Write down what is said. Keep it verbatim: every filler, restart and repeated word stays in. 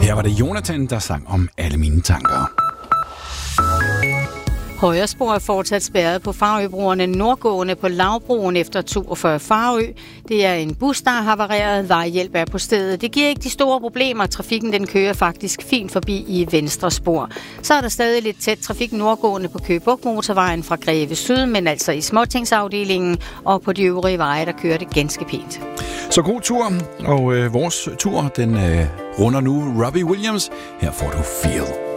her var det Jonathan, der sang om alle mine tanker. Højre spor er fortsat spærret på Farøbroerne nordgående på Lavbroen efter toogfyrre Farø. Det er en bus, der har havareret. Vejhjælp er på stedet. Det giver ikke de store problemer. Trafikken den kører faktisk fint forbi i venstre spor. Så er der stadig lidt tæt trafik nordgående på Køge Bugt motorvejen fra Greve Syd, men altså i småtingsafdelingen, og på de øvrige veje, der kører det ganske pænt. Så god tur, og øh, vores tur, den øh, runder nu Robbie Williams. Her får du Feel.